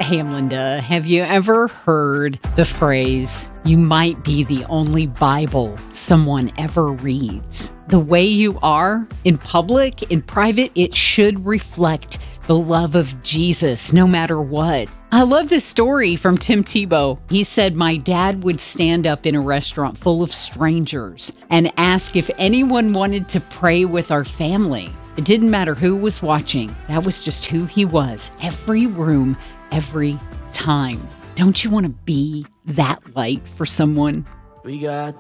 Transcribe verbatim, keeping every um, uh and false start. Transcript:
Hey, Linda, have you ever heard the phrase, you might be the only Bible someone ever reads? The way you are in public, in private, it should reflect the love of Jesus, no matter what. I love this story from Tim Tebow. He said, my dad would stand up in a restaurant full of strangers and ask if anyone wanted to pray with our family. It didn't matter who was watching. That was just who he was. Every room, every time. Don't you want to be that light for someone? We got